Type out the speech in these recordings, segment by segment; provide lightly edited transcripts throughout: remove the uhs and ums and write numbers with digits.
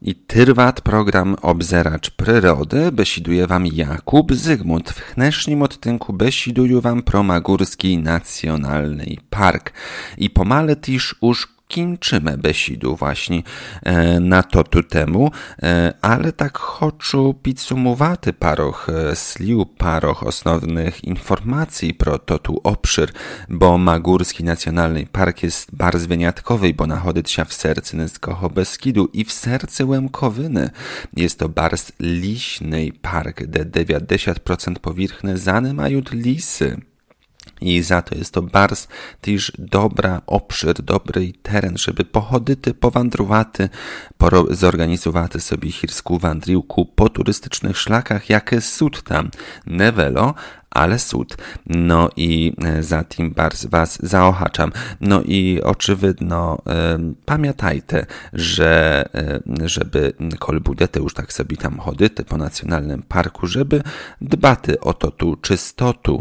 I trvat program Obzeracz Przyrody. Besiduje wam Jakub Zygmunt. W dnešním odtynku besiduju wam pro Magórski Nacjonalny Park. I pomale też już kończymy besidu właśnie na to tu temu, ale tak chcę podsumować paroch sliw, paroch osnovnych informacji pro to tu obszar, bo Magórski Nacjonalny Park jest bardzo wyjątkowy, bo nachodzi się w sercu Niskiego Beskidu i w sercu Łemkowyny. Jest to bardzo liśny park, gdzie 90% powierzchni zajmują lisy. I za to jest to bardzo też dobra obszar, dobry teren, żeby pochodyty, powandrowaty, zorganizowaty sobie chirską wandriłku po turystycznych szlakach, jakie sud tam, nie welo, ale sud. No i za tym bardzo was zaochaczam. No i oczywidno pamiętajcie, że żeby kol budete już tak sobie tam chodyty po nacjonalnym parku, żeby dbaty o to tu czystotu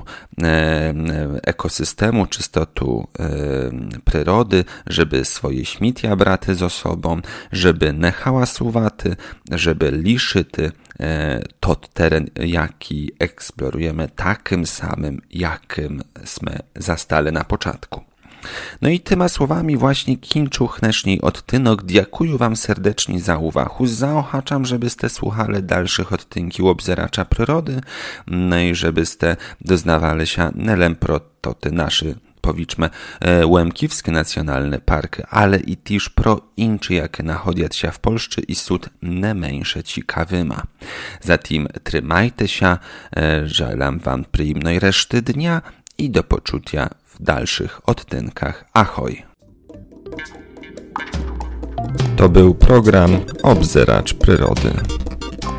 ekosystemu, czystotu przyrody, żeby swoje śmietja braty ze sobą, żeby nie hałasuwaty, żeby liszyty to teren, jaki eksplorujemy, takim samym, jakim sme zastali na początku. No i tyma słowami właśnie kończę dnešní odtynok. Dziękuję wam serdecznie za uwagę. Zaochaczam, żebyście słuchali dalszych odtynków Obzeracza Przyrody, no i żebyście doznawali się nie pro to te nasze, powiedzmy, Łemkiwskie Nacjonalne Parky, ale i też pro incze, jakie nachodzą się w Polsce i sud nie mniejsze ciekawyma. Zatem trzymajcie się, żelam wam przyjemnej reszty dnia i do poczucia w dalszych odtynkach. Ahoj! To był program Obzeracz Przyrody.